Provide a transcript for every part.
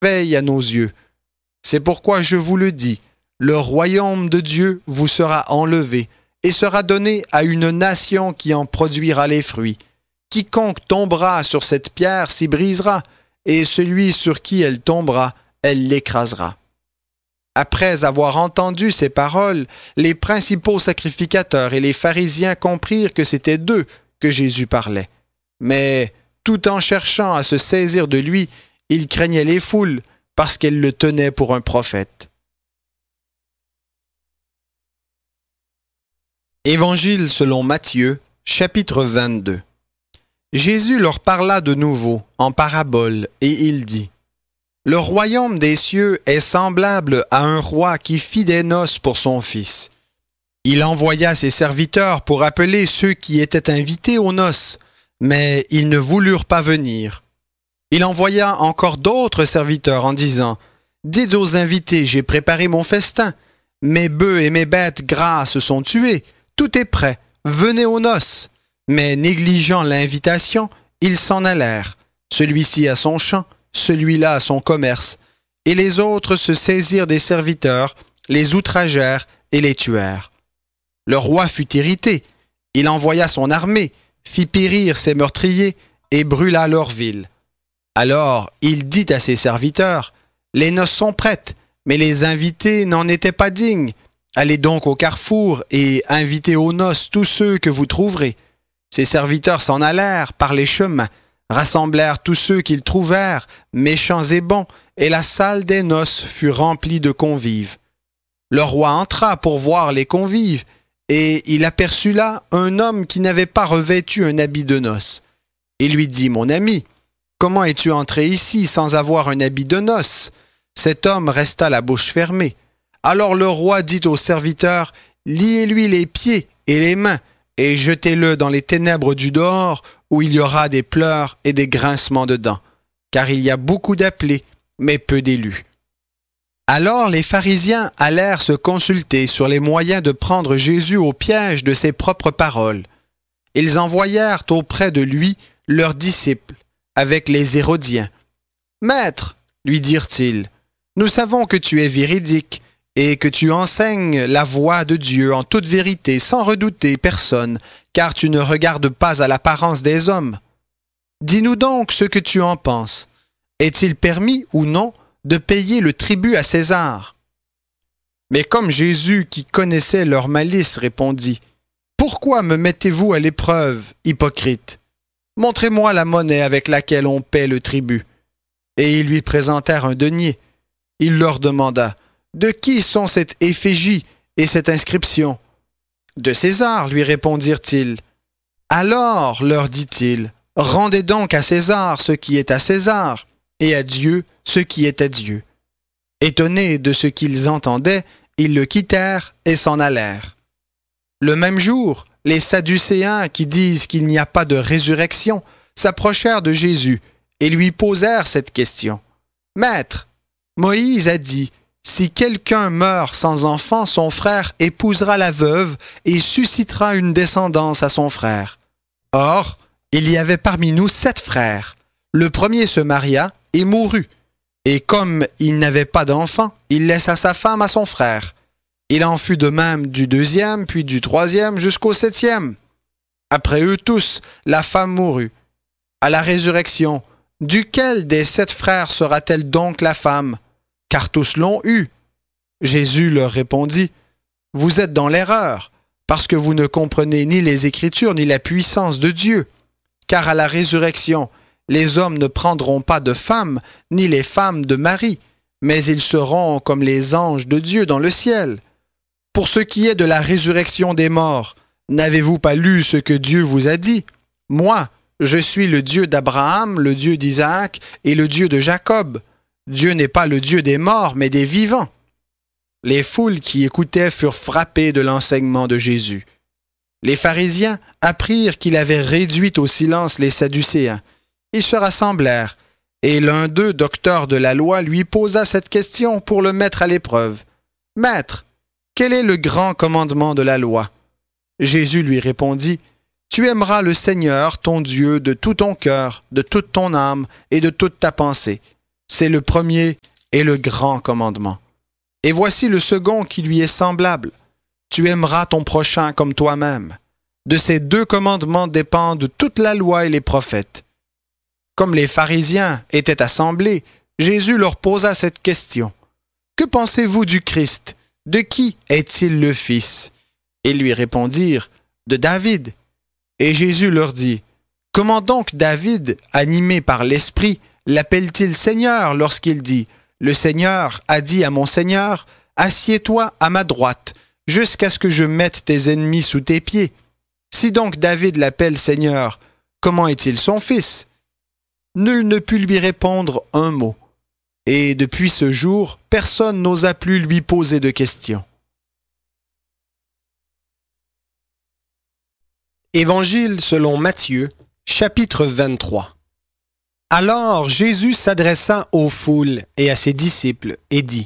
veille à nos yeux. C'est pourquoi je vous le dis, le royaume de Dieu vous sera enlevé et sera donné à une nation qui en produira les fruits. Quiconque tombera sur cette pierre s'y brisera, et celui sur qui elle tombera, elle l'écrasera. » Après avoir entendu ces paroles, les principaux sacrificateurs et les pharisiens comprirent que c'était d'eux que Jésus parlait. Mais, tout en cherchant à se saisir de lui, ils craignaient les foules parce qu'elles le tenaient pour un prophète. Évangile selon Matthieu, chapitre 22. Jésus leur parla de nouveau en parabole et il dit: Le royaume des cieux est semblable à un roi qui fit des noces pour son fils. Il envoya ses serviteurs pour appeler ceux qui étaient invités aux noces, mais ils ne voulurent pas venir. Il envoya encore d'autres serviteurs en disant: Dites aux invités, j'ai préparé mon festin. Mes bœufs et mes bêtes grasses sont tués. Tout est prêt. Venez aux noces. Mais négligeant l'invitation, ils s'en allèrent. Celui-ci à son champ, celui-là à son commerce. Et les autres se saisirent des serviteurs, les outragèrent et les tuèrent. Le roi fut irrité. Il envoya son armée, fit périr ses meurtriers et brûla leur ville. Alors il dit à ses serviteurs: Les noces sont prêtes, mais les invités n'en étaient pas dignes. Allez donc au carrefour et invitez aux noces tous ceux que vous trouverez. Ses serviteurs s'en allèrent par les chemins, rassemblèrent tous ceux qu'ils trouvèrent, méchants et bons, et la salle des noces fut remplie de convives. Le roi entra pour voir les convives, et il aperçut là un homme qui n'avait pas revêtu un habit de noces. Il lui dit: Mon ami, comment es-tu entré ici sans avoir un habit de noces? Cet homme resta la bouche fermée. Alors le roi dit aux serviteurs: Liez-lui les pieds et les mains, et jetez-le dans les ténèbres du dehors, où il y aura des pleurs et des grincements de dents, car il y a beaucoup d'appelés, mais peu d'élus. Alors les pharisiens allèrent se consulter sur les moyens de prendre Jésus au piège de ses propres paroles. Ils envoyèrent auprès de lui leurs disciples, avec les Hérodiens. « Maître, lui dirent-ils, nous savons que tu es véridique, et que tu enseignes la voie de Dieu en toute vérité, sans redouter personne, car tu ne regardes pas à l'apparence des hommes. Dis-nous donc ce que tu en penses. Est-il permis ou non de payer le tribut à César? » Mais comme Jésus, qui connaissait leur malice, répondit: « Pourquoi me mettez-vous à l'épreuve, hypocrite? Montrez-moi la monnaie avec laquelle on paie le tribut. » Et ils lui présentèrent un denier. Il leur demanda: « De qui sont cette effigie et cette inscription? » « De César, lui répondirent-ils. « Alors, leur dit-il, rendez donc à César ce qui est à César, et à Dieu ce qui est à Dieu. » Étonnés de ce qu'ils entendaient, ils le quittèrent et s'en allèrent. Le même jour, les Sadducéens, qui disent qu'il n'y a pas de résurrection, s'approchèrent de Jésus et lui posèrent cette question. « Maître, Moïse a dit: si quelqu'un meurt sans enfant, son frère épousera la veuve et suscitera une descendance à son frère. Or, il y avait parmi nous 7 frères. Le premier se maria et mourut. Et comme il n'avait pas d'enfant, il laissa sa femme à son frère. Il en fut de même du 2e, puis du 3e, jusqu'au 7e. Après eux tous, la femme mourut. À la résurrection, duquel des 7 frères sera-t-elle donc la femme? Car tous l'ont eue. » Jésus leur répondit: « Vous êtes dans l'erreur, parce que vous ne comprenez ni les Écritures ni la puissance de Dieu. Car à la résurrection, les hommes ne prendront pas de femmes, ni les femmes de mari, mais ils seront comme les anges de Dieu dans le ciel. Pour ce qui est de la résurrection des morts, n'avez-vous pas lu ce que Dieu vous a dit? Moi, je suis le Dieu d'Abraham, le Dieu d'Isaac et le Dieu de Jacob. Dieu n'est pas le Dieu des morts, mais des vivants. » Les foules qui écoutaient furent frappées de l'enseignement de Jésus. Les pharisiens apprirent qu'il avait réduit au silence les Sadducéens. Ils se rassemblèrent, et l'un d'eux, docteur de la loi, lui posa cette question pour le mettre à l'épreuve. « Maître, quel est le grand commandement de la loi? » Jésus lui répondit: « Tu aimeras le Seigneur, ton Dieu, de tout ton cœur, de toute ton âme et de toute ta pensée. c'est le premier et le grand commandement. Et voici le second qui lui est semblable. Tu aimeras ton prochain comme toi-même. De ces deux commandements dépendent toute la loi et les prophètes. Comme les pharisiens étaient assemblés, Jésus leur posa cette question. Que pensez-vous du Christ? De qui est-il le Fils? Ils lui répondirent, de David. Et Jésus leur dit, comment donc David, animé par l'Esprit, l'appelle-t-il Seigneur lorsqu'il dit, le Seigneur a dit à mon Seigneur, assieds-toi à ma droite, jusqu'à ce que je mette tes ennemis sous tes pieds. Si donc David l'appelle Seigneur, comment est-il son fils? Nul ne put lui répondre un mot. Et depuis ce jour, personne n'osa plus lui poser de questions. Évangile selon Matthieu, chapitre 23. Alors Jésus s'adressa aux foules et à ses disciples et dit,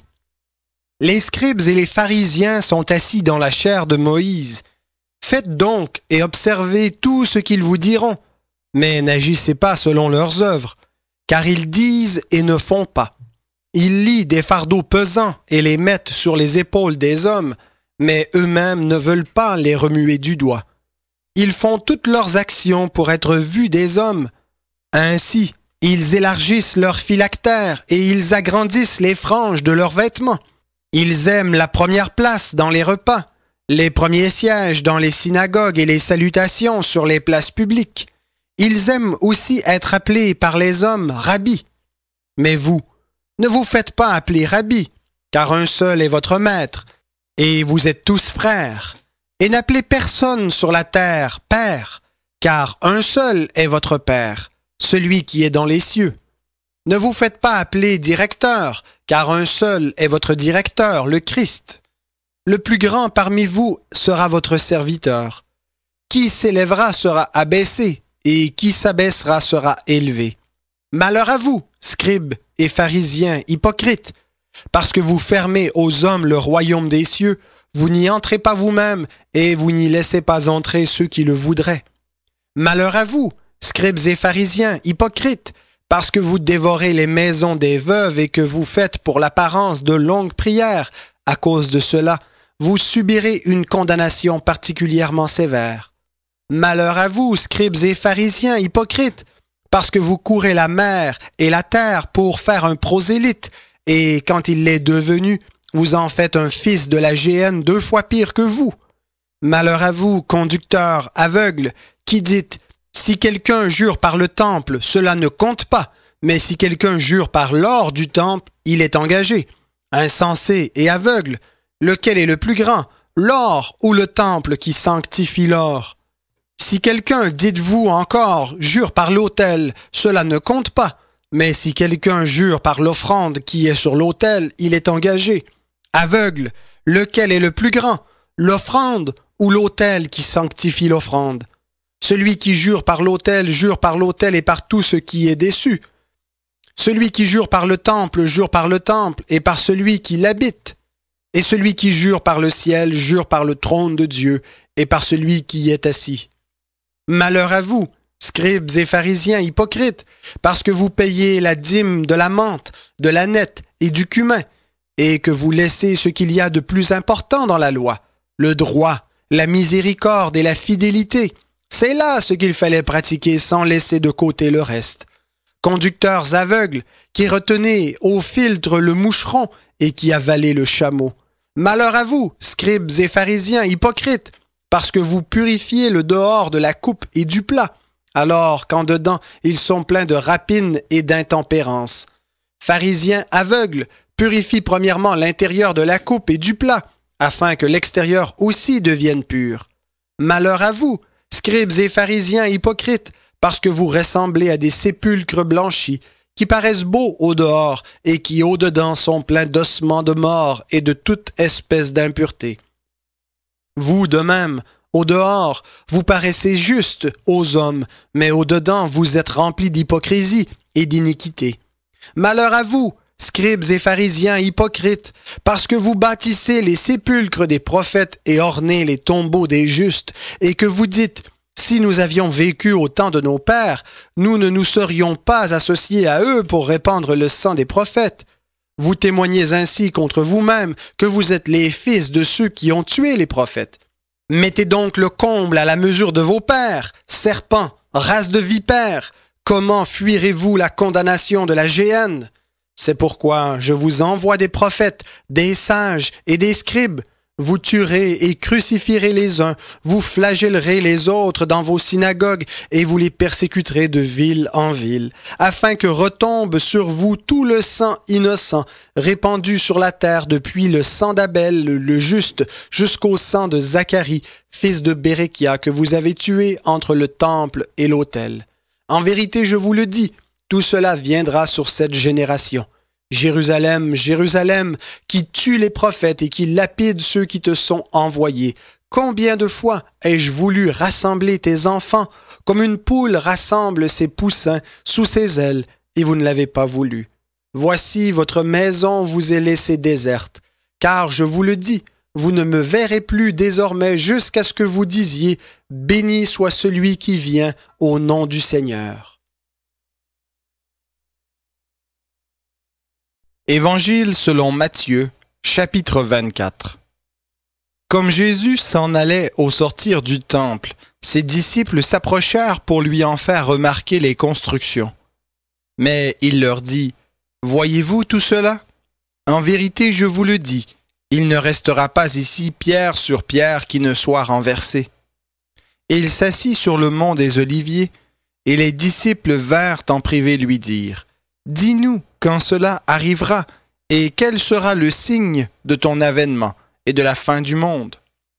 les scribes et les pharisiens sont assis dans la chaire de Moïse. Faites donc et observez tout ce qu'ils vous diront, mais n'agissez pas selon leurs œuvres, car ils disent et ne font pas. Ils lient des fardeaux pesants et les mettent sur les épaules des hommes, mais eux-mêmes ne veulent pas les remuer du doigt. Ils font toutes leurs actions pour être vus des hommes. Ainsi, ils élargissent leurs phylactères et ils agrandissent les franges de leurs vêtements. Ils aiment la première place dans les repas, les premiers sièges dans les synagogues et les salutations sur les places publiques. Ils aiment aussi être appelés par les hommes Rabbi. Mais vous, ne vous faites pas appeler Rabbi, car un seul est votre maître, et vous êtes tous frères. Et n'appelez personne sur la terre Père, car un seul est votre Père, celui qui est dans les cieux. Ne vous faites pas appeler directeur, car un seul est votre directeur, le Christ. Le plus grand parmi vous sera votre serviteur. Qui s'élèvera sera abaissé, et qui s'abaissera sera élevé. Malheur à vous, scribes et pharisiens hypocrites, parce que vous fermez aux hommes le royaume des cieux, vous n'y entrez pas vous-même, et vous n'y laissez pas entrer ceux qui le voudraient. Malheur à vous, scribes et pharisiens hypocrites, parce que vous dévorez les maisons des veuves et que vous faites pour l'apparence de longues prières. À cause de cela, vous subirez une condamnation particulièrement sévère. Malheur à vous, scribes et pharisiens hypocrites, parce que vous courez la mer et la terre pour faire un prosélyte, et quand il l'est devenu, vous en faites un fils de la géhenne 2 fois pire que vous. Malheur à vous, conducteurs aveugles, qui dites « Si quelqu'un jure par le temple, cela ne compte pas, mais si quelqu'un jure par l'or du temple, il est engagé. » Insensé et aveugle, lequel est le plus grand, l'or ou le temple qui sanctifie l'or? Si quelqu'un, dites-vous encore, jure par l'autel, cela ne compte pas, mais si quelqu'un jure par l'offrande qui est sur l'autel, il est engagé. Aveugle, lequel est le plus grand, l'offrande ou l'autel qui sanctifie l'offrande? Celui qui jure par l'autel et par tout ce qui est dessus. Celui qui jure par le temple et par celui qui l'habite. Et celui qui jure par le ciel jure par le trône de Dieu et par celui qui y est assis. Malheur à vous, scribes et pharisiens hypocrites, parce que vous payez la dîme de la menthe, de l'âneth et du cumin, et que vous laissez ce qu'il y a de plus important dans la loi, le droit, la miséricorde et la fidélité. C'est là ce qu'il fallait pratiquer sans laisser de côté le reste. Conducteurs aveugles, qui retenez au filtre le moucheron et qui avalez le chameau. Malheur à vous, scribes et pharisiens hypocrites, parce que vous purifiez le dehors de la coupe et du plat, alors qu'en dedans ils sont pleins de rapine et d'intempérance. Pharisiens aveugles, purifie premièrement l'intérieur de la coupe et du plat, afin que l'extérieur aussi devienne pur. Malheur à vous, scribes et pharisiens hypocrites, parce que vous ressemblez à des sépulcres blanchis, qui paraissent beaux au dehors et qui au dedans sont pleins d'ossements de mort et de toute espèce d'impureté. Vous de même, au dehors, vous paraissez justes aux hommes, mais au dedans vous êtes remplis d'hypocrisie et d'iniquité. Malheur à vous, scribes et pharisiens hypocrites, parce que vous bâtissez les sépulcres des prophètes et ornez les tombeaux des justes, et que vous dites, Si nous avions vécu au temps de nos pères, nous ne nous serions pas associés à eux pour répandre le sang des prophètes. Vous témoignez ainsi contre vous-même que vous êtes les fils de ceux qui ont tué les prophètes. Mettez donc le comble à la mesure de vos pères, serpents, race de vipères. Comment fuirez-vous la condamnation de la géhenne? C'est pourquoi je vous envoie des prophètes, des sages et des scribes. Vous tuerez et crucifierez les uns, vous flagellerez les autres dans vos synagogues et vous les persécuterez de ville en ville, afin que retombe sur vous tout le sang innocent répandu sur la terre depuis le sang d'Abel le juste jusqu'au sang de Zacharie, fils de Béréchia, que vous avez tué entre le temple et l'autel. En vérité, je vous le dis, tout cela viendra sur cette génération. Jérusalem, Jérusalem, qui tue les prophètes et qui lapide ceux qui te sont envoyés. Combien de fois ai-je voulu rassembler tes enfants, comme une poule rassemble ses poussins sous ses ailes, et vous ne l'avez pas voulu. Voici votre maison vous est laissée déserte, car je vous le dis, vous ne me verrez plus désormais jusqu'à ce que vous disiez « Béni soit celui qui vient au nom du Seigneur ». Évangile selon Matthieu, chapitre 24. Comme Jésus s'en allait au sortir du temple, ses disciples s'approchèrent pour lui en faire remarquer les constructions. Mais il leur dit, « Voyez-vous tout cela? En vérité, je vous le dis, il ne restera pas ici pierre sur pierre qui ne soit renversée. » Et il s'assit sur le mont des Oliviers, et les disciples vinrent en privé lui dire, « Dis-nous quand cela arrivera, et quel sera le signe de ton avènement et de la fin du monde? »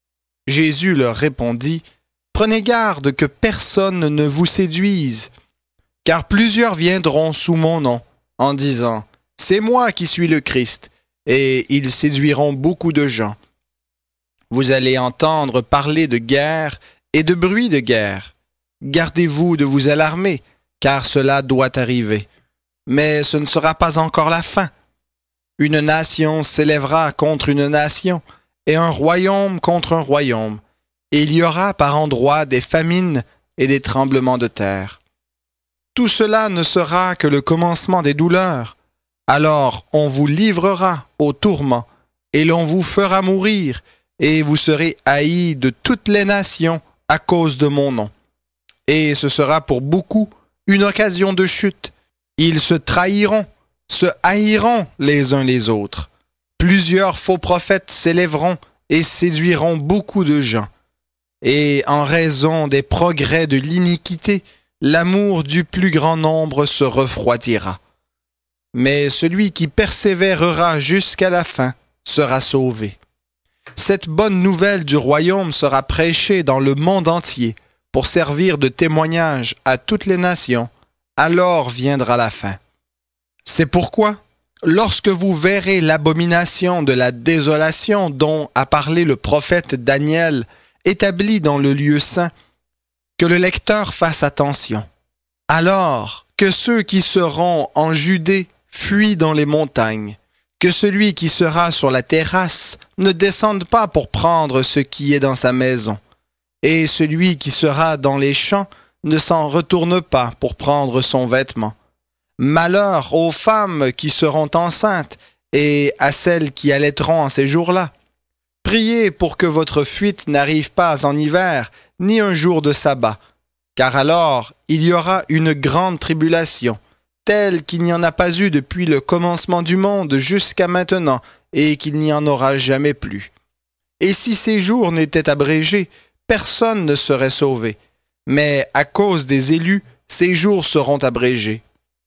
Jésus leur répondit, « Prenez garde que personne ne vous séduise, car plusieurs viendront sous mon nom, en disant, « C'est moi qui suis le Christ », et ils séduiront beaucoup de gens. Vous allez entendre parler de guerre et de bruit de guerre. Gardez-vous de vous alarmer, car cela doit arriver. Mais ce ne sera pas encore la fin. Une nation s'élèvera contre une nation, et un royaume contre un royaume, et il y aura par endroits des famines et des tremblements de terre. Tout cela ne sera que le commencement des douleurs. Alors on vous livrera au tourment, et l'on vous fera mourir, et vous serez haïs de toutes les nations à cause de mon nom. Et ce sera pour beaucoup une occasion de chute. Ils se trahiront, se haïront les uns les autres. Plusieurs faux prophètes s'élèveront et séduiront beaucoup de gens. Et en raison des progrès de l'iniquité, l'amour du plus grand nombre se refroidira. Mais celui qui persévérera jusqu'à la fin sera sauvé. Cette bonne nouvelle du royaume sera prêchée dans le monde entier pour servir de témoignage à toutes les nations. Alors viendra la fin. C'est pourquoi, lorsque vous verrez l'abomination de la désolation dont a parlé le prophète Daniel, établie dans le lieu saint, que le lecteur fasse attention. Alors que ceux qui seront en Judée fuient dans les montagnes, que celui qui sera sur la terrasse ne descende pas pour prendre ce qui est dans sa maison, et celui qui sera dans les champs ne s'en retourne pas pour prendre son vêtement. Malheur aux femmes qui seront enceintes et à celles qui allaiteront en ces jours-là. Priez pour que votre fuite n'arrive pas en hiver, ni un jour de sabbat, car alors il y aura une grande tribulation, telle qu'il n'y en a pas eu depuis le commencement du monde jusqu'à maintenant, et qu'il n'y en aura jamais plus. Et si ces jours n'étaient abrégés, personne ne serait sauvé. Mais à cause des élus, ces jours seront abrégés.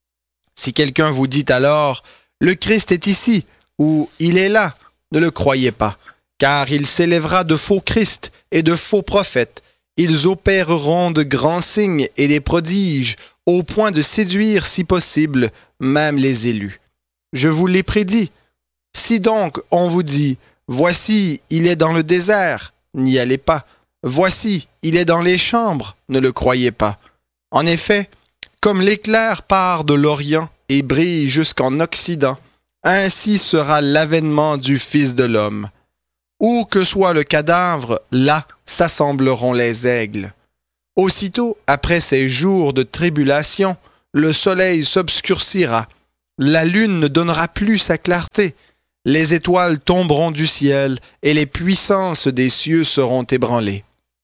Si quelqu'un vous dit alors « Le Christ est ici » ou « Il est là », ne le croyez pas, car il s'élèvera de faux Christ et de faux prophètes. Ils opéreront de grands signes et des prodiges, au point de séduire, si possible, même les élus. Je vous l'ai prédit. Si donc on vous dit « Voici, il est dans le désert », n'y allez pas. Voici, il est dans les chambres, ne le croyez pas. En effet, comme l'éclair part de l'Orient et brille jusqu'en Occident, ainsi sera l'avènement du Fils de l'homme. Où que soit le cadavre, là s'assembleront les aigles. Aussitôt, après ces jours de tribulation, le soleil s'obscurcira, la lune ne donnera plus sa clarté, les étoiles tomberont du ciel et les puissances des cieux seront ébranlées.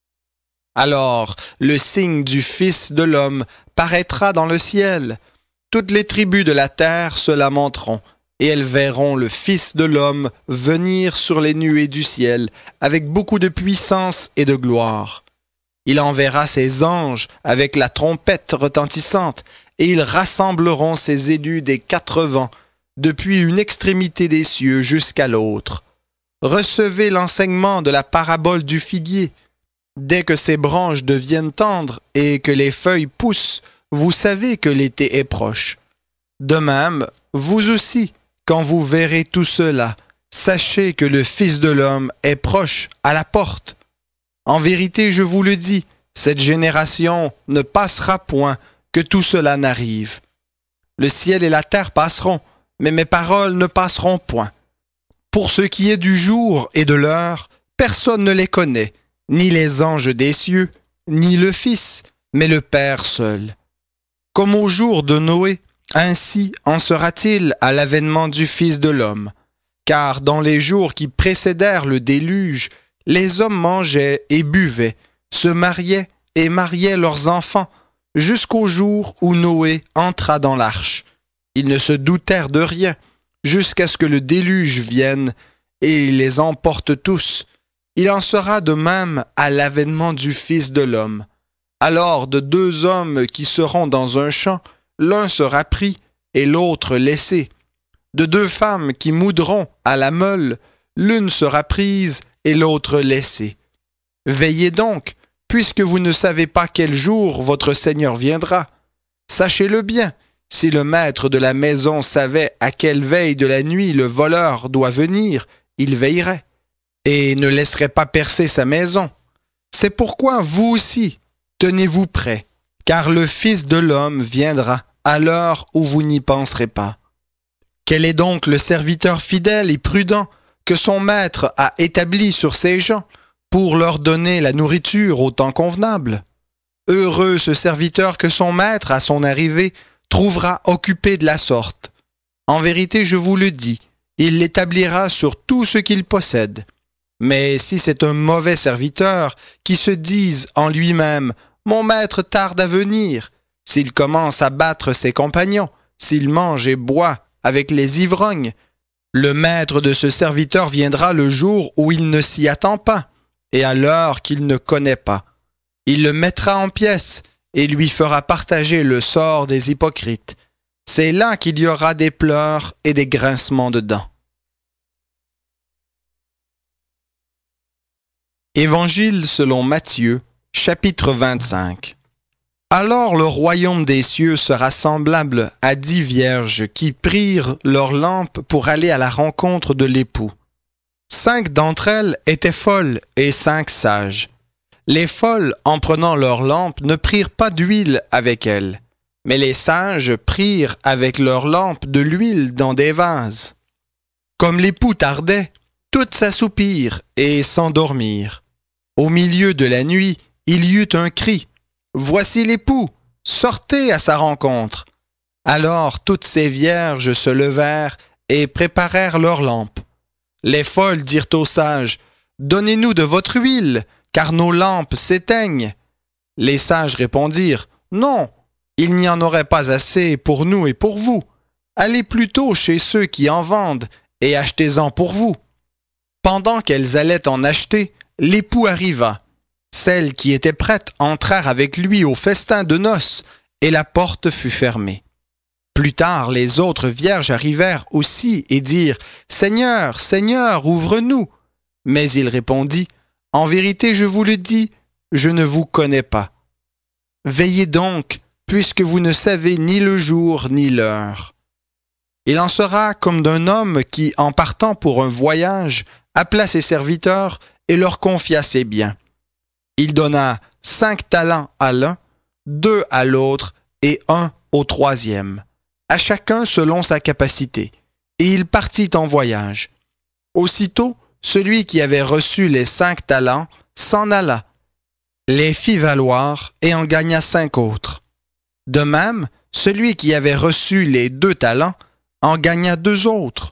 Alors, le signe du Fils de l'homme paraîtra dans le ciel. Toutes les tribus de la terre se lamenteront, et elles verront le Fils de l'homme venir sur les nuées du ciel avec beaucoup de puissance et de gloire. Il enverra ses anges avec la trompette retentissante, et ils rassembleront ses élus des 4 vents, depuis une extrémité des cieux jusqu'à l'autre. Recevez l'enseignement de la parabole du figuier. Dès que ses branches deviennent tendres et que les feuilles poussent, vous savez que l'été est proche. De même, vous aussi, quand vous verrez tout cela, sachez que le Fils de l'homme est proche, à la porte. En vérité, je vous le dis, cette génération ne passera point que tout cela n'arrive. Le ciel et la terre passeront, mais mes paroles ne passeront point. Pour ce qui est du jour et de l'heure, personne ne les connaît, ni les anges des cieux, ni le Fils, mais le Père seul. Comme au jour de Noé, ainsi en sera-t-il à l'avènement du Fils de l'homme. Car dans les jours qui précédèrent le déluge, les hommes mangeaient et buvaient, se mariaient et mariaient leurs enfants, jusqu'au jour où Noé entra dans l'arche. Ils ne se doutèrent de rien, jusqu'à ce que le déluge vienne et les emporte tous. Il en sera de même à l'avènement du Fils de l'homme. Alors de 2 hommes qui seront dans un champ, l'un sera pris et l'autre laissé. De 2 femmes qui moudront à la meule, l'une sera prise et l'autre laissée. Veillez donc, puisque vous ne savez pas quel jour votre Seigneur viendra. Sachez-le bien, si le maître de la maison savait à quelle veille de la nuit le voleur doit venir, il veillerait et ne laisserait pas percer sa maison. C'est pourquoi vous aussi, tenez-vous prêts, car le Fils de l'homme viendra à l'heure où vous n'y penserez pas. Quel est donc le serviteur fidèle et prudent que son maître a établi sur ses gens pour leur donner la nourriture au temps convenable? Heureux ce serviteur que son maître, à son arrivée, trouvera occupé de la sorte. En vérité, je vous le dis, il l'établira sur tout ce qu'il possède. Mais si c'est un mauvais serviteur qui se dise en lui-même « Mon maître tarde à venir », s'il commence à battre ses compagnons, s'il mange et boit avec les ivrognes, le maître de ce serviteur viendra le jour où il ne s'y attend pas et à l'heure qu'il ne connaît pas. Il le mettra en pièces et lui fera partager le sort des hypocrites. C'est là qu'il y aura des pleurs et des grincements de dents. Évangile selon Matthieu, chapitre 25. Alors le royaume des cieux sera semblable à 10 vierges qui prirent leurs lampes pour aller à la rencontre de l'époux. 5 d'entre elles étaient folles et 5 sages. Les folles, en prenant leurs lampes, ne prirent pas d'huile avec elles, mais les sages prirent avec leurs lampes de l'huile dans des vases. Comme l'époux tardait, toutes s'assoupirent et s'endormirent. Au milieu de la nuit, il y eut un cri. « Voici l'époux, sortez à sa rencontre. » Alors toutes ces vierges se levèrent et préparèrent leurs lampes. Les folles dirent aux sages, « Donnez-nous de votre huile, car nos lampes s'éteignent. » Les sages répondirent, « Non, il n'y en aurait pas assez pour nous et pour vous. Allez plutôt chez ceux qui en vendent et achetez-en pour vous. » Pendant qu'elles allaient en acheter, l'époux arriva. Celles qui étaient prêtes entrèrent avec lui au festin de noces, et la porte fut fermée. Plus tard, les autres vierges arrivèrent aussi et dirent « Seigneur, Seigneur, ouvre-nous » Mais il répondit « En vérité, je vous le dis, je ne vous connais pas. Veillez donc, puisque vous ne savez ni le jour ni l'heure. » Il en sera comme d'un homme qui, en partant pour un voyage, appela ses serviteurs et leur confia ses biens. Il donna 5 talents à l'un, 2 à l'autre et 1 au 3e, à chacun selon sa capacité, et il partit en voyage. Aussitôt, celui qui avait reçu les 5 talents s'en alla. les fit valoir et en gagna 5 autres. De même, celui qui avait reçu les 2 talents en gagna 2 autres.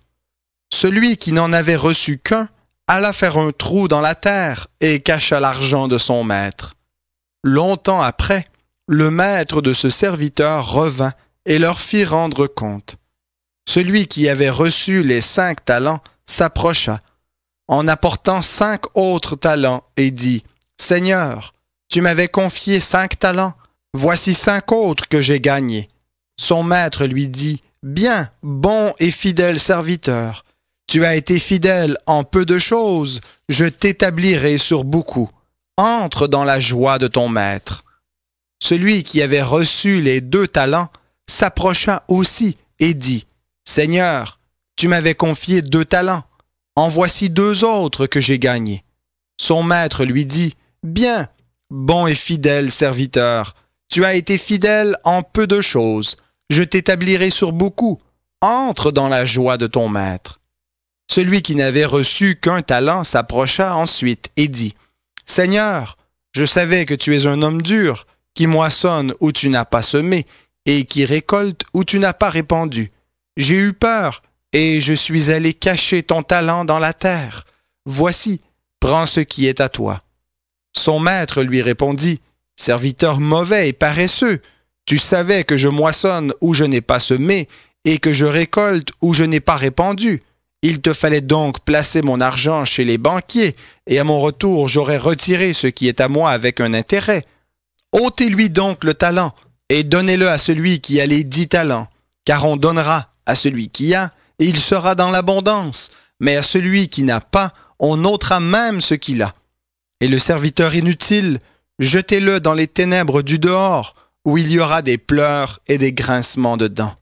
Celui qui n'en avait reçu qu'un alla faire un trou dans la terre et cacha l'argent de son maître. Longtemps après, le maître de ce serviteur revint et leur fit rendre compte. Celui qui avait reçu les 5 talents s'approcha, en apportant 5 autres talents, et dit, « Seigneur, tu m'avais confié 5 talents, voici 5 autres que j'ai gagnés. » Son maître lui dit, « Bien, bon et fidèle serviteur, tu as été fidèle en peu de choses, je t'établirai sur beaucoup. Entre dans la joie de ton maître. » Celui qui avait reçu les 2 talents s'approcha aussi et dit, « Seigneur, tu m'avais confié 2 talents, en voici 2 autres que j'ai gagnés. » Son maître lui dit, « Bien, bon et fidèle serviteur, tu as été fidèle en peu de choses, je t'établirai sur beaucoup, entre dans la joie de ton maître. » Celui qui n'avait reçu qu'un talent s'approcha ensuite et dit, « Seigneur, je savais que tu es un homme dur, qui moissonne où tu n'as pas semé, et qui récolte où tu n'as pas répandu. J'ai eu peur, et je suis allé cacher ton talent dans la terre. Voici, prends ce qui est à toi. » Son maître lui répondit, « Serviteur mauvais et paresseux, tu savais que je moissonne où je n'ai pas semé, et que je récolte où je n'ai pas répandu. Il te fallait donc placer mon argent chez les banquiers, et à mon retour j'aurais retiré ce qui est à moi avec un intérêt. Ôtez-lui donc le talent, et donnez-le à celui qui a les 10 talents, car on donnera à celui qui a, et il sera dans l'abondance, mais à celui qui n'a pas, on ôtera même ce qu'il a. Et le serviteur inutile, jetez-le dans les ténèbres du dehors, où il y aura des pleurs et des grincements de dents.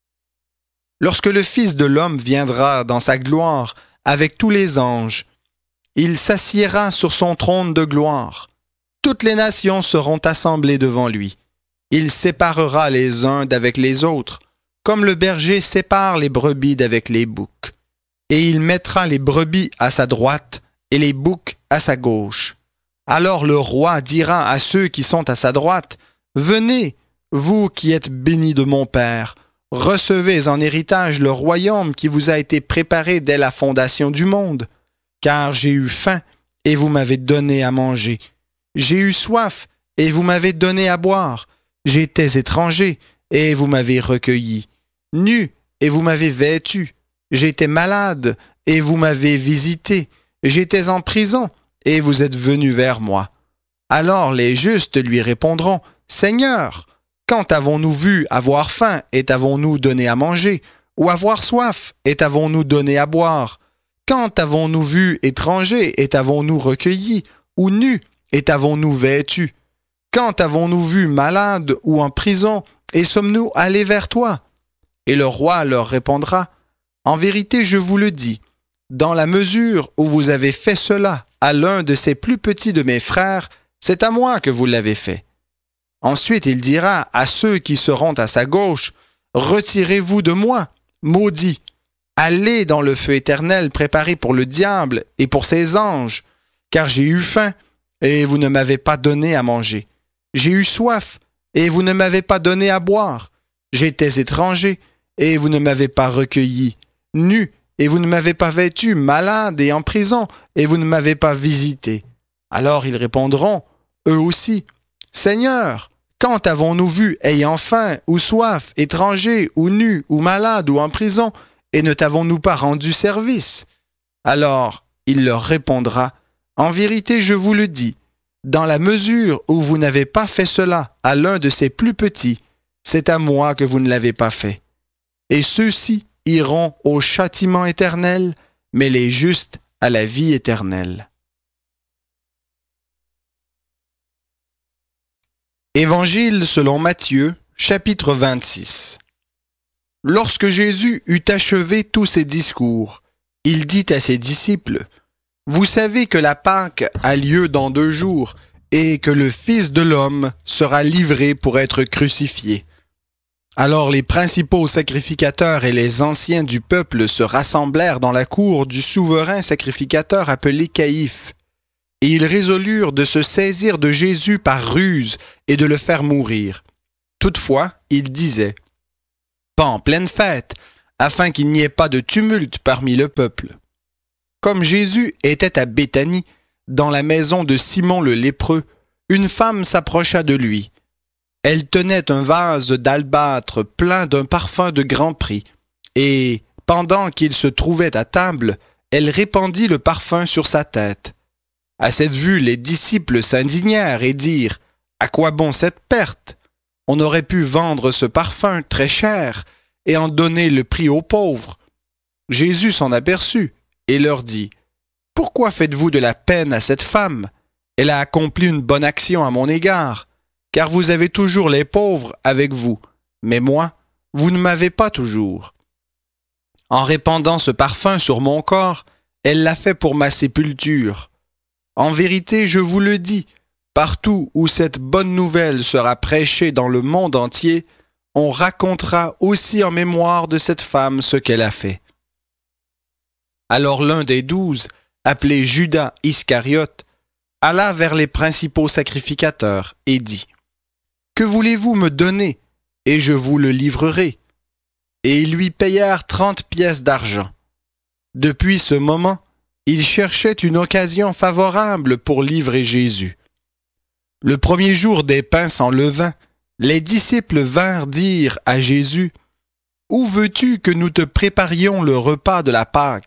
Lorsque le Fils de l'homme viendra dans sa gloire avec tous les anges, il s'assiera sur son trône de gloire. Toutes les nations seront assemblées devant lui. Il séparera les uns d'avec les autres, comme le berger sépare les brebis d'avec les boucs. Et il mettra les brebis à sa droite et les boucs à sa gauche. Alors le roi dira à ceux qui sont à sa droite, « Venez, vous qui êtes bénis de mon Père, recevez en héritage le royaume qui vous a été préparé dès la fondation du monde. Car j'ai eu faim, et vous m'avez donné à manger. J'ai eu soif, et vous m'avez donné à boire. J'étais étranger, et vous m'avez recueilli. Nu, et vous m'avez vêtu. J'étais malade, et vous m'avez visité. J'étais en prison, et vous êtes venus vers moi. » Alors les justes lui répondront, « Seigneur, quand avons-nous vu avoir faim et t'avons-nous donné à manger, ou avoir soif et t'avons-nous donné à boire? Quand avons-nous vu étranger et t'avons-nous recueilli, ou nu et t'avons-nous vêtu? Quand avons-nous vu malade ou en prison et sommes-nous allés vers toi? » Et le roi leur répondra, « En vérité, je vous le dis, dans la mesure où vous avez fait cela à l'un de ces plus petits de mes frères, c'est à moi que vous l'avez fait. » Ensuite, il dira à ceux qui seront à sa gauche, « Retirez-vous de moi, maudits, allez dans le feu éternel préparé pour le diable et pour ses anges, car j'ai eu faim, et vous ne m'avez pas donné à manger. J'ai eu soif, et vous ne m'avez pas donné à boire. J'étais étranger, et vous ne m'avez pas recueilli. Nu, et vous ne m'avez pas vêtu, malade et en prison, et vous ne m'avez pas visité. » Alors ils répondront, eux aussi, « Seigneur, quand avons-nous vu ayant faim ou soif, étranger ou nu ou malade ou en prison, et ne t'avons-nous pas rendu service? » Alors il leur répondra, « En vérité, je vous le dis, dans la mesure où vous n'avez pas fait cela à l'un de ces plus petits, c'est à moi que vous ne l'avez pas fait. Et ceux-ci iront au châtiment éternel, mais les justes à la vie éternelle. » Évangile selon Matthieu, chapitre 26. Lorsque Jésus eut achevé tous ses discours, il dit à ses disciples, « Vous savez que la Pâque a lieu dans 2 jours, et que le Fils de l'homme sera livré pour être crucifié. » Alors les principaux sacrificateurs et les anciens du peuple se rassemblèrent dans la cour du souverain sacrificateur appelé Caïphe. et ils résolurent de se saisir de Jésus par ruse et de le faire mourir. Toutefois, ils disaient « Pas en pleine fête, afin qu'il n'y ait pas de tumulte parmi le peuple. » Comme Jésus était à Béthanie, dans la maison de Simon le lépreux, une femme s'approcha de lui. Elle tenait un vase d'albâtre plein d'un parfum de grand prix, et, pendant qu'il se trouvait à table, elle répandit le parfum sur sa tête. À cette vue, les disciples s'indignèrent et dirent « À quoi bon cette perte? On aurait pu vendre ce parfum très cher et en donner le prix aux pauvres. » Jésus s'en aperçut et leur dit « Pourquoi faites-vous de la peine à cette femme? Elle a accompli une bonne action à mon égard, car vous avez toujours les pauvres avec vous, mais moi, vous ne m'avez pas toujours. En répandant ce parfum sur mon corps, elle l'a fait pour ma sépulture. En vérité, je vous le dis, partout où cette bonne nouvelle sera prêchée dans le monde entier, on racontera aussi en mémoire de cette femme ce qu'elle a fait. » Alors l'un des 12, appelé Judas Iscariote, alla vers les principaux sacrificateurs et dit « Que voulez-vous me donner, et je vous le livrerai. » Et ils lui payèrent 30 pièces d'argent. Depuis ce moment, il cherchait une occasion favorable pour livrer Jésus. Le premier jour des pains sans levain, les disciples vinrent dire à Jésus « Où veux-tu que nous te préparions le repas de la Pâque? »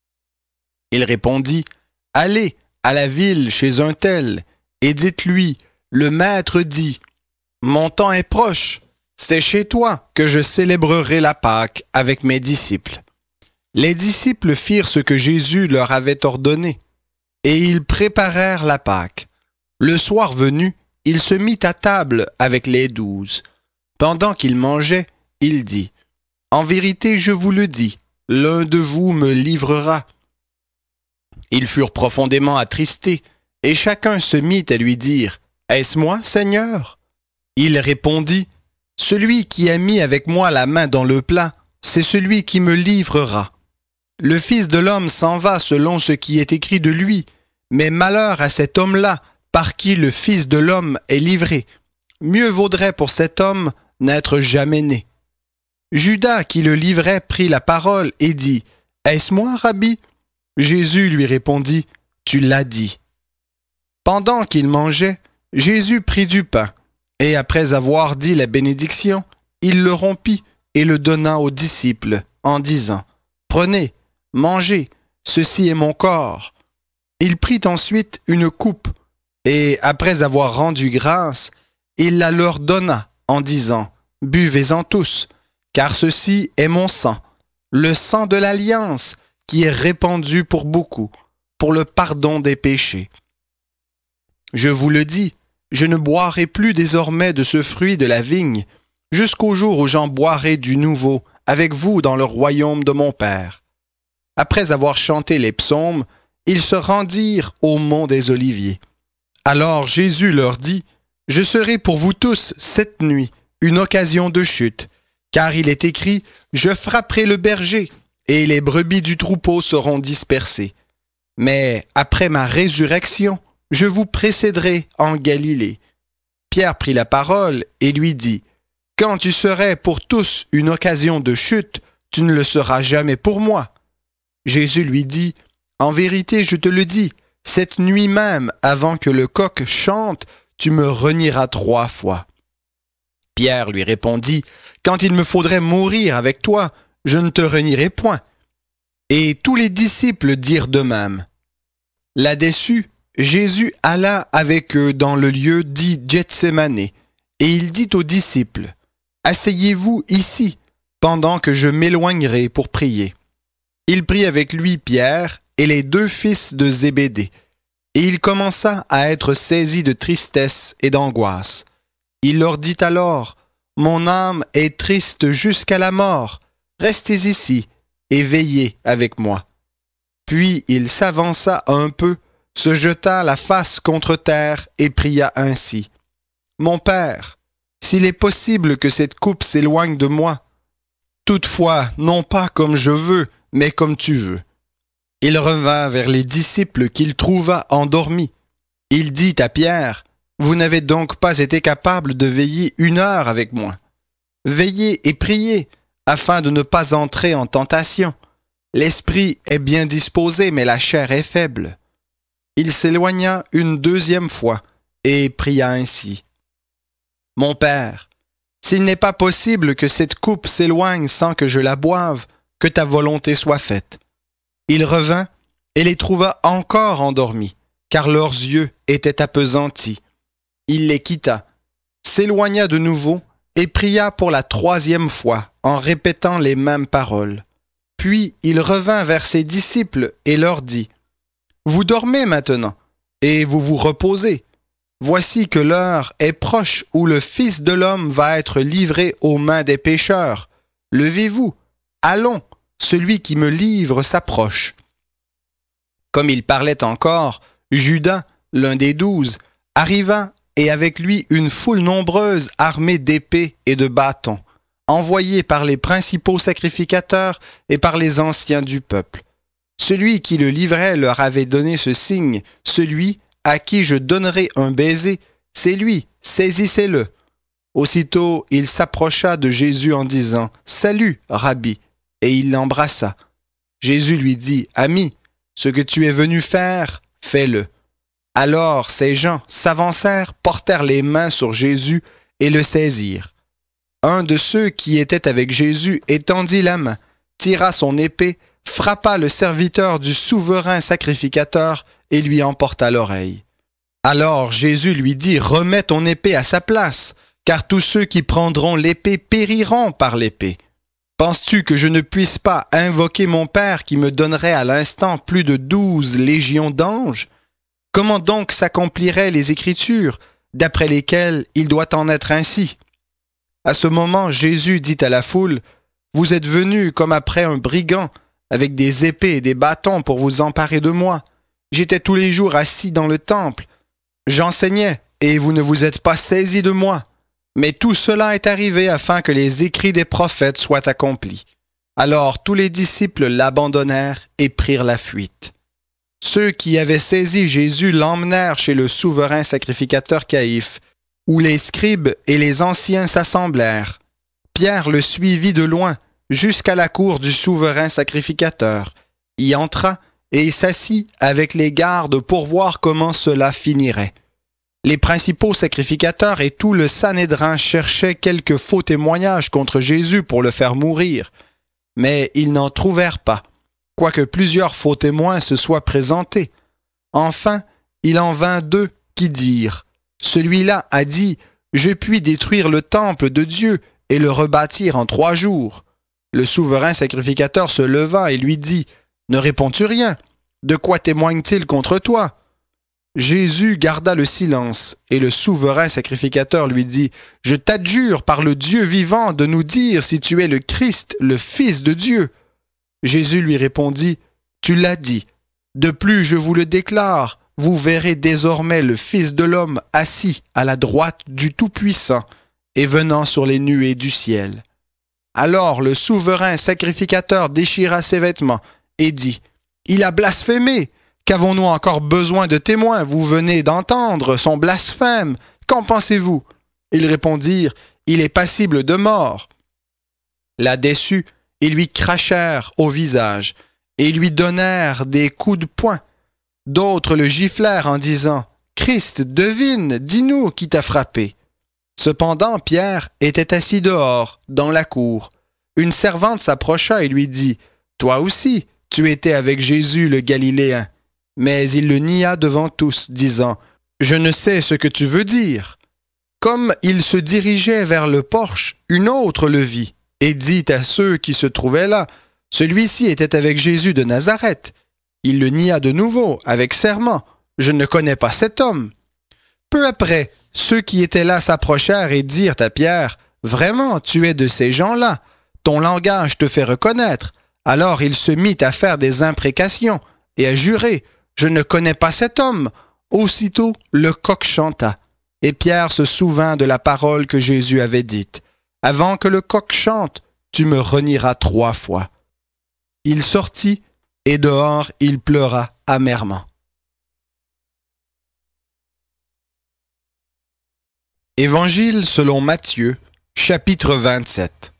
Il répondit « Allez à la ville chez un tel, et dites-lui, le maître dit, mon temps est proche, c'est chez toi que je célébrerai la Pâque avec mes disciples. » Les disciples firent ce que Jésus leur avait ordonné, et ils préparèrent la Pâque. Le soir venu, il se mit à table avec les 12. Pendant qu'il mangeait, il dit, « En vérité, je vous le dis, l'un de vous me livrera. » Ils furent profondément attristés, et chacun se mit à lui dire, « Est-ce moi, Seigneur? » Il répondit, « Celui qui a mis avec moi la main dans le plat, c'est celui qui me livrera. Le Fils de l'homme s'en va selon ce qui est écrit de lui, mais malheur à cet homme-là, par qui le Fils de l'homme est livré. Mieux vaudrait pour cet homme n'être jamais né. » Judas, qui le livrait, prit la parole et dit, « Est-ce moi, Rabbi? » Jésus lui répondit, « Tu l'as dit. » Pendant qu'il mangeait, Jésus prit du pain, et après avoir dit la bénédiction, il le rompit et le donna aux disciples, en disant, « Prenez, mangez, ceci est mon corps. » Il prit ensuite une coupe, et après avoir rendu grâce, il la leur donna, en disant, « Buvez-en tous, car ceci est mon sang, le sang de l'alliance, qui est répandu pour beaucoup, pour le pardon des péchés. Je vous le dis, je ne boirai plus désormais de ce fruit de la vigne, jusqu'au jour où j'en boirai du nouveau avec vous dans le royaume de mon Père. » Après avoir chanté les psaumes, ils se rendirent au mont des Oliviers. Alors Jésus leur dit, « Je serai pour vous tous cette nuit une occasion de chute, car il est écrit, je frapperai le berger, et les brebis du troupeau seront dispersées. Mais après ma résurrection, je vous précéderai en Galilée. » Pierre prit la parole et lui dit, « Quand tu serais pour tous une occasion de chute, tu ne le seras jamais pour moi. » Jésus lui dit, « En vérité, je te le dis, cette nuit même, avant que le coq chante, tu me renieras 3 fois. » Pierre lui répondit, « Quand il me faudrait mourir avec toi, je ne te renierai point. » Et tous les disciples dirent de même. Là-dessus, Jésus alla avec eux dans le lieu dit Gethsémané, et il dit aux disciples, « Asseyez-vous ici, pendant que je m'éloignerai pour prier. » Il prit avec lui Pierre et les 2 fils de Zébédée, et il commença à être saisi de tristesse et d'angoisse. Il leur dit alors, « Mon âme est triste jusqu'à la mort, restez ici et veillez avec moi. » Puis il s'avança un peu, se jeta la face contre terre et pria ainsi, « Mon Père, s'il est possible que cette coupe s'éloigne de moi, toutefois non pas comme je veux, mais comme tu veux. » Il revint vers les disciples qu'il trouva endormis. Il dit à Pierre, « Vous n'avez donc pas été capable de veiller 1 heure avec moi. Veillez et priez, afin de ne pas entrer en tentation. L'esprit est bien disposé, mais la chair est faible. » Il s'éloigna une 2e fois et pria ainsi. « Mon Père, s'il n'est pas possible que cette coupe s'éloigne sans que je la boive, que ta volonté soit faite. » Il revint et les trouva encore endormis, car leurs yeux étaient appesantis. Il les quitta, s'éloigna de nouveau et pria pour la 3e fois en répétant les mêmes paroles. Puis il revint vers ses disciples et leur dit, « Vous dormez maintenant, et vous vous reposez. Voici que l'heure est proche où le Fils de l'homme va être livré aux mains des pécheurs. Levez-vous, allons, celui qui me livre s'approche. » Comme il parlait encore, Judas, l'un des 12, arriva et avec lui une foule nombreuse armée d'épées et de bâtons, envoyés par les principaux sacrificateurs et par les anciens du peuple. Celui qui le livrait leur avait donné ce signe, « Celui à qui je donnerai un baiser, c'est lui, saisissez-le. » Aussitôt, il s'approcha de Jésus en disant, « Salut, Rabbi !» et il l'embrassa. Jésus lui dit, « Ami, ce que tu es venu faire, fais-le. » Alors ces gens s'avancèrent, portèrent les mains sur Jésus et le saisirent. Un de ceux qui étaient avec Jésus étendit la main, tira son épée, frappa le serviteur du souverain sacrificateur et lui emporta l'oreille. Alors Jésus lui dit, « Remets ton épée à sa place, car tous ceux qui prendront l'épée périront par l'épée. Penses-tu que je ne puisse pas invoquer mon Père qui me donnerait à l'instant plus de 12 légions d'anges? Comment donc s'accompliraient les Écritures, d'après lesquelles il doit en être ainsi? » À ce moment, Jésus dit à la foule, « Vous êtes venus comme après un brigand, avec des épées et des bâtons pour vous emparer de moi. J'étais tous les jours assis dans le temple. J'enseignais, et vous ne vous êtes pas saisis de moi. Mais tout cela est arrivé afin que les écrits des prophètes soient accomplis. » Alors tous les disciples l'abandonnèrent et prirent la fuite. Ceux qui avaient saisi Jésus l'emmenèrent chez le souverain sacrificateur Caïphe, où les scribes et les anciens s'assemblèrent. Pierre le suivit de loin, jusqu'à la cour du souverain sacrificateur, y entra et s'assit avec les gardes pour voir comment cela finirait. Les principaux sacrificateurs et tout le Sanhédrin cherchaient quelques faux témoignages contre Jésus pour le faire mourir, mais ils n'en trouvèrent pas, quoique plusieurs faux témoins se soient présentés. Enfin, il en vint 2 qui dirent, « Celui-là a dit, je puis détruire le temple de Dieu et le rebâtir en 3 jours. » Le souverain sacrificateur se leva et lui dit, « Ne réponds-tu rien? De quoi témoigne-t-il contre toi? » Jésus garda le silence, et le souverain sacrificateur lui dit, « Je t'adjure par le Dieu vivant de nous dire si tu es le Christ, le Fils de Dieu. » Jésus lui répondit, « Tu l'as dit. De plus, je vous le déclare, vous verrez désormais le Fils de l'homme assis à la droite du Tout-Puissant et venant sur les nuées du ciel. » Alors le souverain sacrificateur déchira ses vêtements et dit, « Il a blasphémé! Qu'avons-nous encore besoin de témoins? Vous venez d'entendre son blasphème. Qu'en pensez-vous? » Ils répondirent, « Il est passible de mort. » Là-dessus, ils lui crachèrent au visage et lui donnèrent des coups de poing. D'autres le giflèrent en disant, « Christ, devine, dis-nous qui t'a frappé. » Cependant, Pierre était assis dehors, dans la cour. Une servante s'approcha et lui dit, « Toi aussi, tu étais avec Jésus le Galiléen. » Mais il le nia devant tous, disant, « Je ne sais ce que tu veux dire. » Comme il se dirigeait vers le porche, une autre le vit et dit à ceux qui se trouvaient là, « Celui-ci était avec Jésus de Nazareth. » Il le nia de nouveau, avec serment, « Je ne connais pas cet homme. » Peu après, ceux qui étaient là s'approchèrent et dirent à Pierre, « Vraiment, tu es de ces gens-là. Ton langage te fait reconnaître. » Alors il se mit à faire des imprécations et à jurer, « Je ne connais pas cet homme. » Aussitôt, le coq chanta. Et Pierre se souvint de la parole que Jésus avait dite, « Avant que le coq chante, tu me renieras 3 fois. » Il sortit et dehors il pleura amèrement. Évangile selon Matthieu, chapitre 27.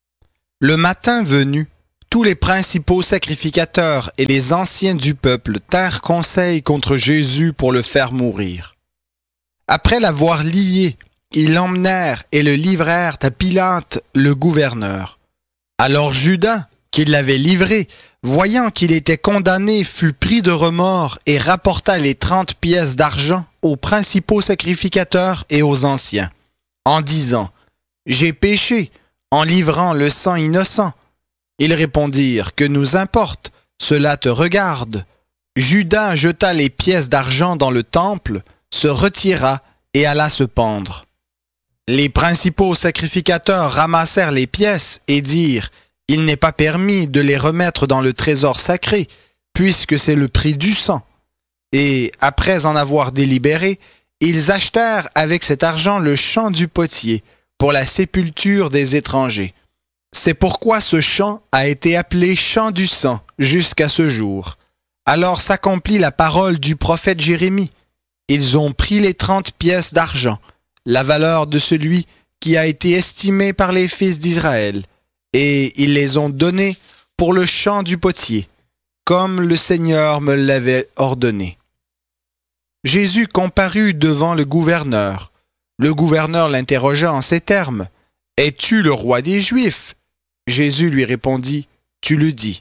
Le matin venu, tous les principaux sacrificateurs et les anciens du peuple tinrent conseil contre Jésus pour le faire mourir. Après l'avoir lié, ils l'emmenèrent et le livrèrent à Pilate, le gouverneur. Alors Judas, qui l'avait livré, voyant qu'il était condamné, fut pris de remords et rapporta les 30 pièces d'argent aux principaux sacrificateurs et aux anciens, en disant « J'ai péché en livrant le sang innocent. » Ils répondirent « Que nous importe, cela te regarde. » Judas jeta les pièces d'argent dans le temple, se retira et alla se pendre. Les principaux sacrificateurs ramassèrent les pièces et dirent « Il n'est pas permis de les remettre dans le trésor sacré, puisque c'est le prix du sang. » Et, après en avoir délibéré, ils achetèrent avec cet argent le champ du potier pour la sépulture des étrangers. C'est pourquoi ce champ a été appelé champ du sang jusqu'à ce jour. Alors s'accomplit la parole du prophète Jérémie. Ils ont pris les 30 pièces d'argent, la valeur de celui qui a été estimé par les fils d'Israël, et ils les ont données pour le champ du potier, comme le Seigneur me l'avait ordonné. Jésus comparut devant le gouverneur. Le gouverneur l'interrogea en ces termes. « Es-tu le roi des Juifs ?» Jésus lui répondit, « Tu le dis. »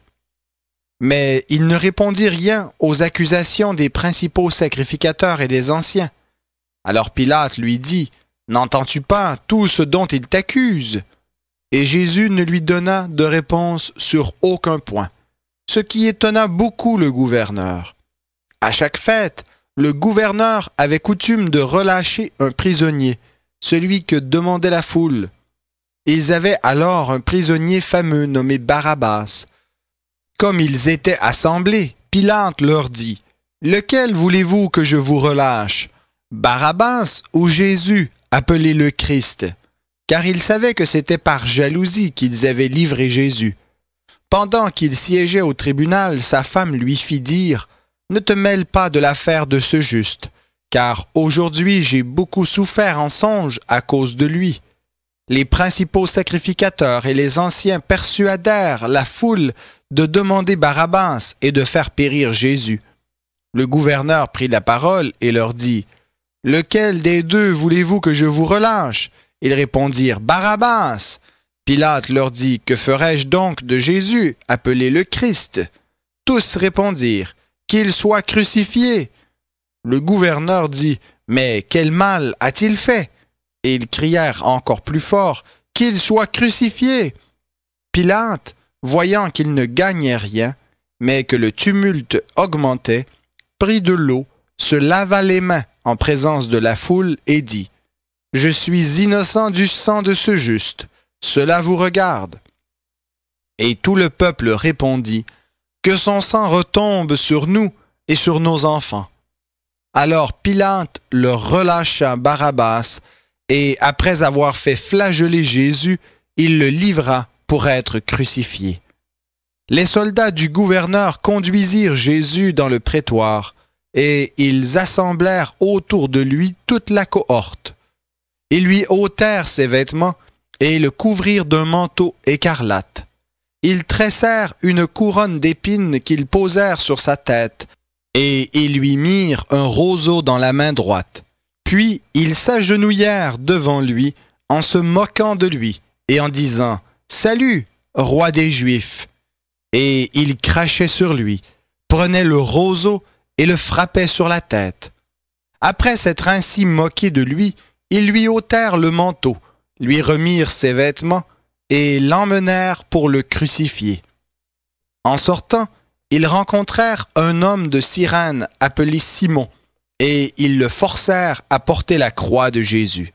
Mais il ne répondit rien aux accusations des principaux sacrificateurs et des anciens. Alors Pilate lui dit, « N'entends-tu pas tout ce dont ils t'accusent ?» Et Jésus ne lui donna de réponse sur aucun point, ce qui étonna beaucoup le gouverneur. À chaque fête, le gouverneur avait coutume de relâcher un prisonnier, celui que demandait la foule. Ils avaient alors un prisonnier fameux nommé Barabbas. Comme ils étaient assemblés, Pilate leur dit, « Lequel voulez-vous que je vous relâche, Barabbas ou Jésus, appelé le Christ ?» Car ils savaient que c'était par jalousie qu'ils avaient livré Jésus. Pendant qu'il siégeait au tribunal, sa femme lui fit dire, « Ne te mêle pas de l'affaire de ce juste, car aujourd'hui j'ai beaucoup souffert en songe à cause de lui. » Les principaux sacrificateurs et les anciens persuadèrent la foule de demander Barabbas et de faire périr Jésus. Le gouverneur prit la parole et leur dit, « Lequel des deux voulez-vous que je vous relâche ?» Ils répondirent, « Barabbas !» Pilate leur dit, « Que ferai-je donc de Jésus, appelé le Christ ?» Tous répondirent, « Qu'il soit crucifié !» Le gouverneur dit, « Mais quel mal a-t-il fait ?» Et ils crièrent encore plus fort, « Qu'il soit crucifié !» Pilate, voyant qu'il ne gagnait rien, mais que le tumulte augmentait, prit de l'eau, se lava les mains en présence de la foule et dit, « Je suis innocent du sang de ce juste, cela vous regarde. » Et tout le peuple répondit, « Que son sang retombe sur nous et sur nos enfants. » Alors Pilate leur relâcha Barabbas, et après avoir fait flageller Jésus, il le livra pour être crucifié. Les soldats du gouverneur conduisirent Jésus dans le prétoire, et ils assemblèrent autour de lui toute la cohorte. Ils lui ôtèrent ses vêtements et le couvrirent d'un manteau écarlate. Ils tressèrent une couronne d'épines qu'ils posèrent sur sa tête, et ils lui mirent un roseau dans la main droite. Puis ils s'agenouillèrent devant lui en se moquant de lui et en disant « Salut, roi des Juifs !» Et ils crachaient sur lui, prenaient le roseau et le frappaient sur la tête. Après s'être ainsi moqués de lui, ils lui ôtèrent le manteau, lui remirent ses vêtements et l'emmenèrent pour le crucifier. En sortant, ils rencontrèrent un homme de Cyrène appelé Simon, et ils le forcèrent à porter la croix de Jésus.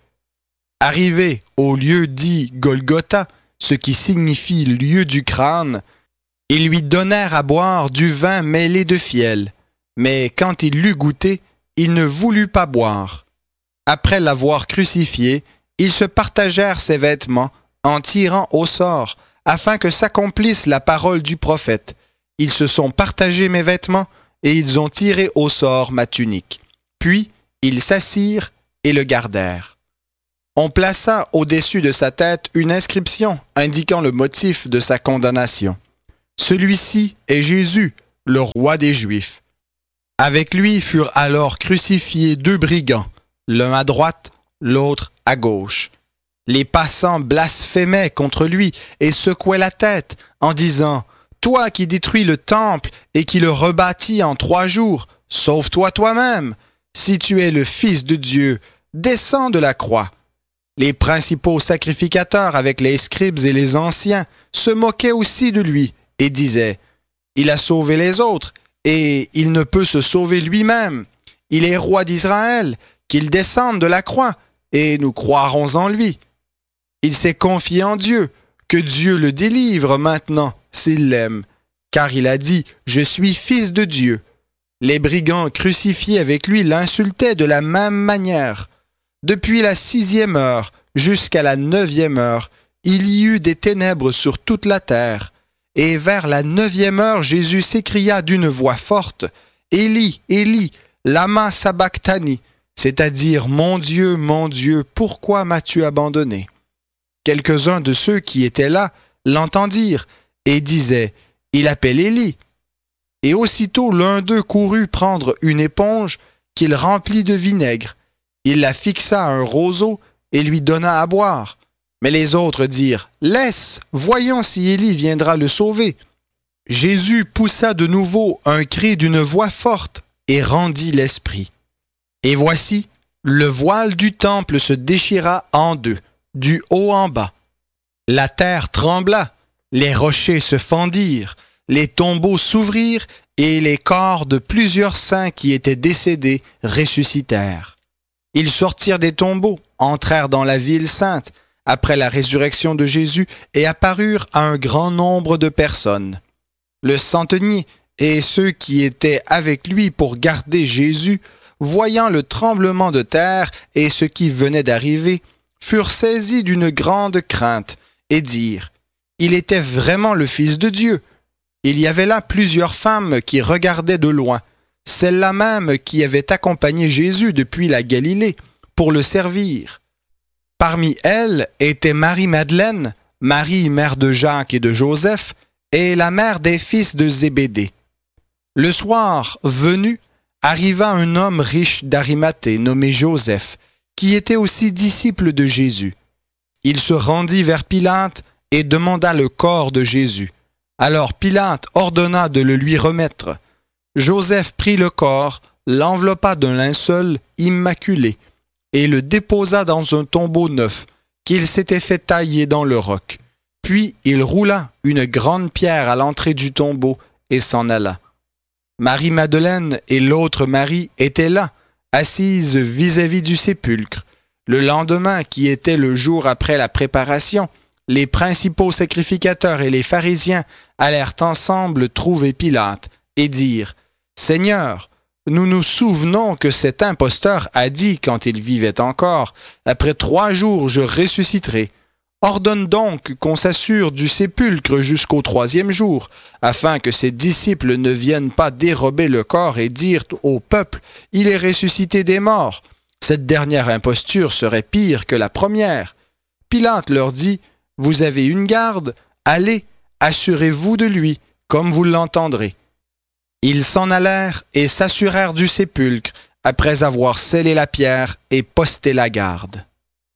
Arrivé au lieu dit Golgotha, ce qui signifie lieu du crâne, ils lui donnèrent à boire du vin mêlé de fiel, mais quand il l'eut goûté, il ne voulut pas boire. Après l'avoir crucifié, ils se partagèrent ses vêtements en tirant au sort, afin que s'accomplisse la parole du prophète. Ils se sont partagés mes vêtements et ils ont tiré au sort ma tunique. Puis, ils s'assirent et le gardèrent. On plaça au-dessus de sa tête une inscription indiquant le motif de sa condamnation. Celui-ci est Jésus, le roi des Juifs. Avec lui furent alors crucifiés 2 brigands, l'un à droite, l'autre à gauche. Les passants blasphémaient contre lui et secouaient la tête en disant « Toi qui détruis le temple et qui le rebâtis en 3 jours, sauve-toi toi-même. Si tu es le Fils de Dieu, descends de la croix. » Les principaux sacrificateurs avec les scribes et les anciens se moquaient aussi de lui et disaient « Il a sauvé les autres et il ne peut se sauver lui-même. Il est roi d'Israël, qu'il descende de la croix et nous croirons en lui. Il s'est confié en Dieu, que Dieu le délivre maintenant s'il l'aime, car il a dit « Je suis fils de Dieu ». Les brigands crucifiés avec lui l'insultaient de la même manière. Depuis la 6e heure jusqu'à la 9e heure, il y eut des ténèbres sur toute la terre. Et vers la 9e heure, Jésus s'écria d'une voix forte, « Élie, Élie, lama sabachthani », c'est-à-dire « Mon Dieu, pourquoi m'as-tu abandonné ?» Quelques-uns de ceux qui étaient là l'entendirent et disaient « Il appelle Élie ». Et aussitôt l'un d'eux courut prendre une éponge qu'il remplit de vinaigre. Il la fixa à un roseau et lui donna à boire. Mais les autres dirent « Laisse, voyons si Élie viendra le sauver. » Jésus poussa de nouveau un cri d'une voix forte et rendit l'esprit. Et voici, le voile du temple se déchira en 2, du haut en bas. La terre trembla, les rochers se fendirent, les tombeaux s'ouvrirent et les corps de plusieurs saints qui étaient décédés ressuscitèrent. Ils sortirent des tombeaux, entrèrent dans la ville sainte, après la résurrection de Jésus, et apparurent à un grand nombre de personnes. Le centenier et ceux qui étaient avec lui pour garder Jésus, voyant le tremblement de terre et ce qui venait d'arriver, furent saisis d'une grande crainte et dirent « Il était vraiment le Fils de Dieu ». Il y avait là plusieurs femmes qui regardaient de loin, celles-là même qui avaient accompagné Jésus depuis la Galilée pour le servir. Parmi elles étaient Marie-Madeleine, Marie, mère de Jacques et de Joseph, et la mère des fils de Zébédée. Le soir venu, arriva un homme riche d'Arimathée nommé Joseph, qui était aussi disciple de Jésus. Il se rendit vers Pilate et demanda le corps de Jésus. Alors Pilate ordonna de le lui remettre. Joseph prit le corps, l'enveloppa d'un linceul immaculé et le déposa dans un tombeau neuf qu'il s'était fait tailler dans le roc. Puis il roula une grande pierre à l'entrée du tombeau et s'en alla. Marie-Madeleine et l'autre Marie étaient là, assises vis-à-vis du sépulcre. Le lendemain, qui était le jour après la préparation, les principaux sacrificateurs et les pharisiens allèrent ensemble trouver Pilate et dirent « Seigneur, nous nous souvenons que cet imposteur a dit quand il vivait encore, « Après 3 jours je ressusciterai ». Ordonne donc qu'on s'assure du sépulcre jusqu'au 3e jour, afin que ses disciples ne viennent pas dérober le corps et dire au peuple « Il est ressuscité des morts ». Cette dernière imposture serait pire que la première. Pilate leur dit « Vous avez une garde, allez, assurez-vous de lui, comme vous l'entendrez. » Ils s'en allèrent et s'assurèrent du sépulcre, après avoir scellé la pierre et posté la garde.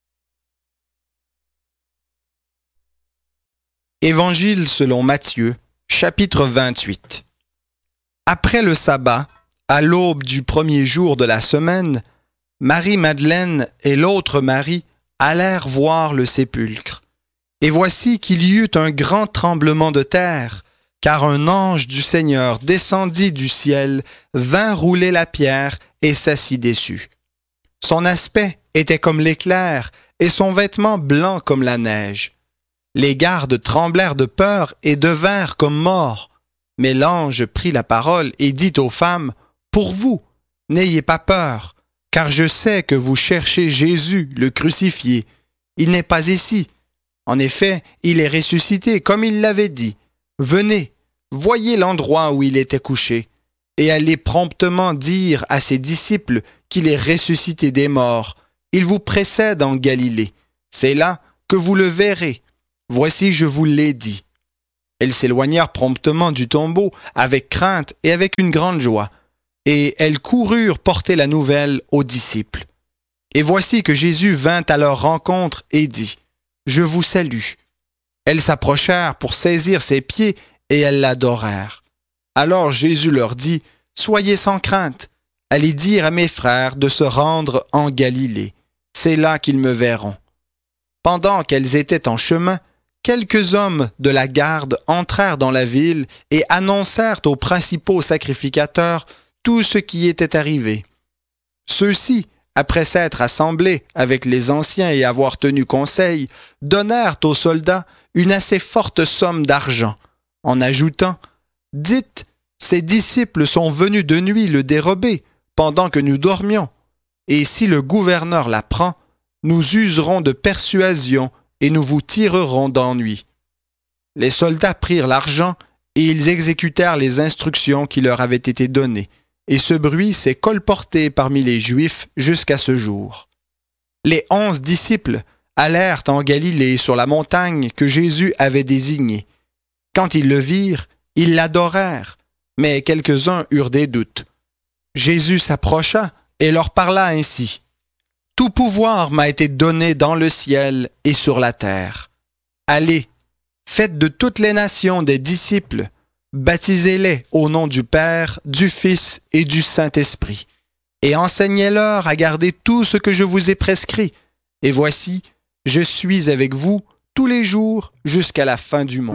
Évangile selon Matthieu, chapitre 28. Après le sabbat, à l'aube du 1er jour de la semaine, Marie-Madeleine et l'autre Marie allèrent voir le sépulcre. Et voici qu'il y eut un grand tremblement de terre, car un ange du Seigneur descendit du ciel, vint rouler la pierre et s'assit dessus. Son aspect était comme l'éclair et son vêtement blanc comme la neige. Les gardes tremblèrent de peur et devinrent comme morts. Mais l'ange prit la parole et dit aux femmes, « Pour vous, n'ayez pas peur, car je sais que vous cherchez Jésus, le crucifié. Il n'est pas ici. En effet, il est ressuscité comme il l'avait dit. Venez, voyez l'endroit où il était couché, et allez promptement dire à ses disciples qu'il est ressuscité des morts. Il vous précède en Galilée. C'est là que vous le verrez. Voici, je vous l'ai dit. » Elles s'éloignèrent promptement du tombeau avec crainte et avec une grande joie, et elles coururent porter la nouvelle aux disciples. Et voici que Jésus vint à leur rencontre et dit, « Je vous salue. » Elles s'approchèrent pour saisir ses pieds et elles l'adorèrent. Alors Jésus leur dit, « Soyez sans crainte, allez dire à mes frères de se rendre en Galilée. C'est là qu'ils me verront. » Pendant qu'elles étaient en chemin, quelques hommes de la garde entrèrent dans la ville et annoncèrent aux principaux sacrificateurs tout ce qui était arrivé. Ceux-ci, après s'être assemblés avec les anciens et avoir tenu conseil, donnèrent aux soldats une assez forte somme d'argent, en ajoutant « Dites, ces disciples sont venus de nuit le dérober, pendant que nous dormions, et si le gouverneur l'apprend, nous userons de persuasion et nous vous tirerons d'ennui. » Les soldats prirent l'argent et ils exécutèrent les instructions qui leur avaient été données, et ce bruit s'est colporté parmi les Juifs jusqu'à ce jour. Les 11 disciples allèrent en Galilée sur la montagne que Jésus avait désignée. Quand ils le virent, ils l'adorèrent, mais quelques-uns eurent des doutes. Jésus s'approcha et leur parla ainsi. « Tout pouvoir m'a été donné dans le ciel et sur la terre. Allez, faites de toutes les nations des disciples, baptisez-les au nom du Père, du Fils et du Saint-Esprit, et enseignez-leur à garder tout ce que je vous ai prescrit. Et voici, je suis avec vous tous les jours jusqu'à la fin du monde. »